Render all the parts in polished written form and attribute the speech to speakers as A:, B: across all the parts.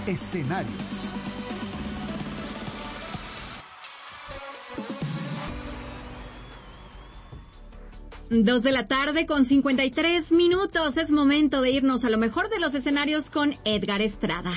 A: Escenarios.
B: Dos de la tarde con 53 minutos. Es momento de irnos a lo mejor de los escenarios con Edgar Estrada.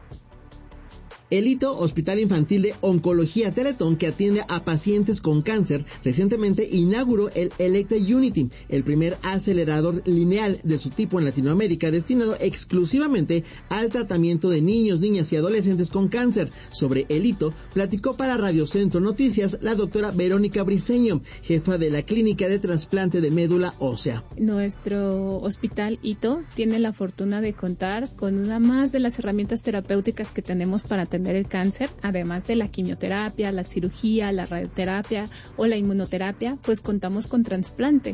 C: El ITO, Hospital Infantil de Oncología Teletón, que atiende a pacientes con cáncer, recientemente inauguró el Electa Unity, el primer acelerador lineal de su tipo en Latinoamérica, destinado exclusivamente al tratamiento de niños, niñas y adolescentes con cáncer. Sobre el ITO, platicó para Radio Centro Noticias la doctora Verónica Briceño, jefa de la Clínica de Trasplante de Médula Ósea.
D: Nuestro hospital ITO tiene la fortuna de contar con una más de las herramientas terapéuticas que tenemos para atender el cáncer, además de la quimioterapia, la cirugía, la radioterapia o la inmunoterapia, pues contamos con trasplante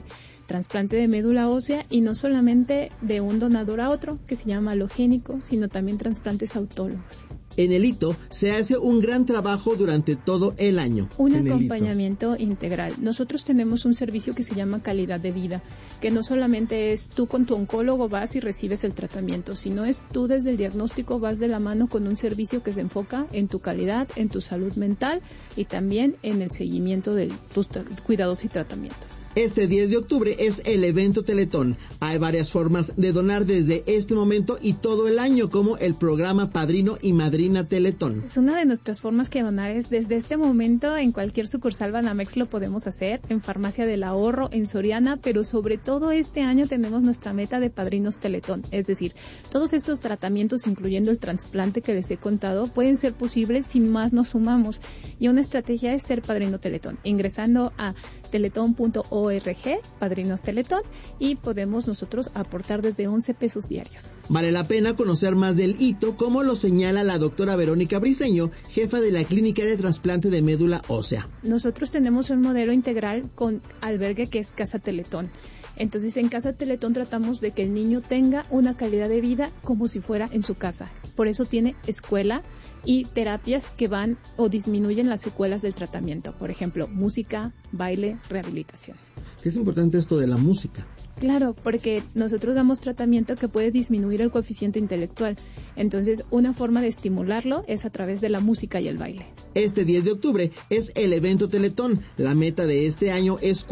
D: de médula ósea, y no solamente de un donador a otro, que se llama alogénico, sino también trasplantes autólogos.
C: En el ITO se hace un gran trabajo durante todo el año.
D: Un acompañamiento integral. Nosotros tenemos un servicio que se llama calidad de vida, que no solamente es tú con tu oncólogo vas y recibes el tratamiento, sino es tú desde el diagnóstico vas de la mano con un servicio que se enfoca en tu calidad, en tu salud mental y también en el seguimiento de tus cuidados y tratamientos.
C: Este 10 de octubre es el evento Teletón. Hay varias formas de donar desde este momento y todo el año, como el programa Padrino y Madrina Teletón.
D: Es una de nuestras formas que donar es desde este momento en cualquier sucursal Banamex lo podemos hacer, en Farmacia del Ahorro, en Soriana, pero sobre todo este año tenemos nuestra meta de Padrinos Teletón. Es decir, todos estos tratamientos, incluyendo el trasplante que les he contado, pueden ser posibles si más nos sumamos. Y una estrategia es ser Padrino Teletón, ingresando a teletón.org, Padrinos Teletón, y podemos nosotros aportar desde 11 pesos diarios.
C: Vale la pena conocer más del ITO, como lo señala la doctora Verónica Briceño, jefa de la Clínica de Trasplante de Médula Ósea.
D: Nosotros tenemos un modelo integral con albergue que es Casa Teletón. Entonces, en Casa Teletón tratamos de que el niño tenga una calidad de vida como si fuera en su casa. Por eso tiene escuela y terapias que van o disminuyen las secuelas del tratamiento. Por ejemplo, música, baile, rehabilitación.
C: ¿Qué es importante esto de la música?
D: Claro, porque nosotros damos tratamiento que puede disminuir el coeficiente intelectual. Entonces, una forma de estimularlo es a través de la música y el baile.
C: Este 10 de octubre es el evento Teletón. La meta de este año es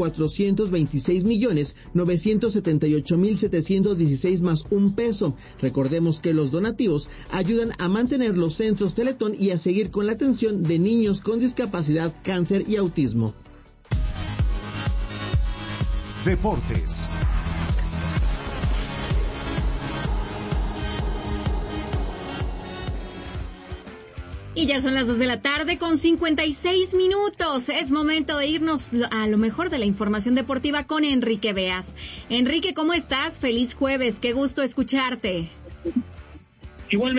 C: 426.978.716 más un peso. Recordemos que los donativos ayudan a mantener los centros Teletón y a seguir con la atención de niños con discapacidad, cáncer y autismo.
A: Deportes.
B: Y ya son las 2 de la tarde con 56 minutos. Es momento de irnos a lo mejor de la información deportiva con Enrique Beas. Enrique, ¿cómo estás? Feliz jueves, qué gusto escucharte.
E: Igualmente.